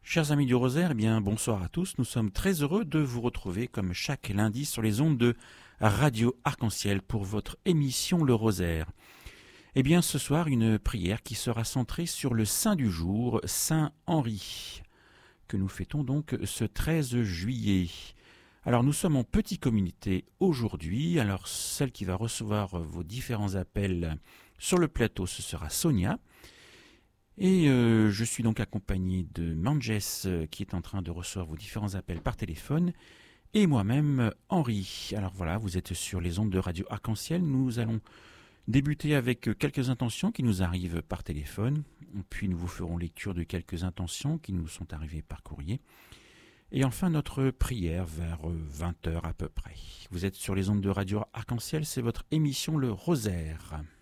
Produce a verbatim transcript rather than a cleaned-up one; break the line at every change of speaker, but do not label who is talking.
Chers amis du Rosaire, eh bien bonsoir à tous. Nous sommes très heureux de vous retrouver comme chaque lundi sur les ondes de Radio Arc-en-Ciel pour votre émission Le Rosaire. Eh bien ce soir, une prière qui sera centrée sur le saint du jour, Saint Henri, que nous fêtons donc ce treize juillet. Alors nous sommes en petite communauté aujourd'hui. Alors celle qui va recevoir vos différents appels sur le plateau, ce sera Sonia. Et euh, je suis donc accompagné de Manges euh, qui est en train de recevoir vos différents appels par téléphone et moi-même Henri. Alors voilà, vous êtes sur les ondes de Radio Arc-en-Ciel. Nous allons débuter avec quelques intentions qui nous arrivent par téléphone. Puis nous vous ferons lecture de quelques intentions qui nous sont arrivées par courrier. Et enfin notre prière vers vingt heures à peu près. Vous êtes sur les ondes de Radio Arc-en-Ciel, c'est votre émission Le Rosaire.